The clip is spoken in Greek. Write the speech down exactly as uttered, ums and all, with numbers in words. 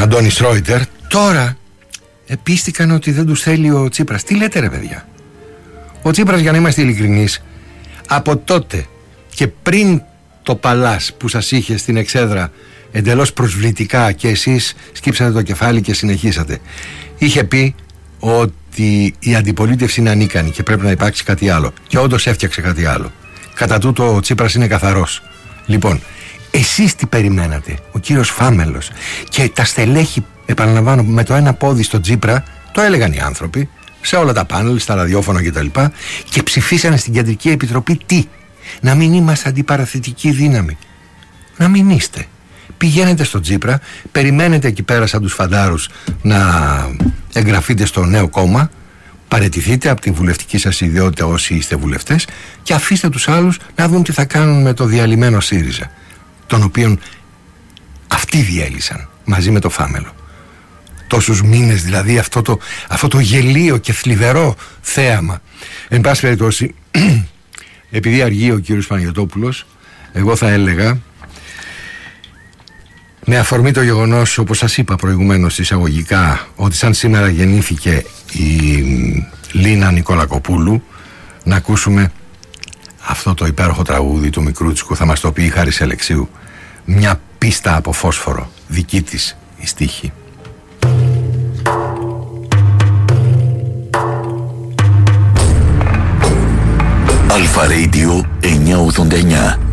Αντώνης Ρόιτερ. Τώρα επίστηκαν ότι δεν τους θέλει ο Τσίπρας. Τι λέτε ρε παιδιά? Ο Τσίπρας, για να είμαστε ειλικρινείς, από τότε και πριν το παλάς που σας είχε στην εξέδρα εντελώς προσβλητικά και εσείς σκύψατε το κεφάλι και συνεχίσατε, είχε πει ότι η αντιπολίτευση είναι ανίκανη και πρέπει να υπάρξει κάτι άλλο, και όντως έφτιαξε κάτι άλλο. Κατά τούτο ο Τσίπρας είναι καθαρός. Λοιπόν, εσείς τι περιμένατε? Ο κύριος Φάμελος και τα στελέχη, επαναλαμβάνω, με το ένα πόδι στο Τσίπρα, το έλεγαν οι άνθρωποι σε όλα τα πάνελ, στα ραδιόφωνα κτλ. Και, και ψηφίσανε στην Κεντρική Επιτροπή τι? Να μην είμαστε αντιπαραθετική δύναμη. Να μην είστε. Πηγαίνετε στο Τσίπρα, περιμένετε εκεί πέρα σαν τους φαντάρους να εγγραφείτε στο νέο κόμμα, παραιτηθείτε από την βουλευτική σας ιδιότητα όσοι είστε βουλευτές και αφήστε τους άλλους να δουν τι θα κάνουν με το διαλυμένο ΣΥΡΙΖΑ, τον οποίον αυτοί διέλυσαν μαζί με το Φάμελο. Τόσους μήνες δηλαδή, αυτό το, αυτό το γελίο και θλιβερό θέαμα. Εν πάση περιπτώσει, επειδή αργεί ο κύριος Παναγιωτόπουλος, εγώ θα έλεγα, με αφορμή το γεγονός, όπως σας είπα προηγουμένως εισαγωγικά, ότι σαν σήμερα γεννήθηκε η Λίνα Νικολακοπούλου, να ακούσουμε αυτό το υπέροχο τραγούδι του Μικρούτσικου. Θα μας το πει η Χάρης Αλεξίου. Μια πίστα από φόσφορο, δική της η στίχη. Αλφα Radio εννιακόσια ογδόντα εννιά.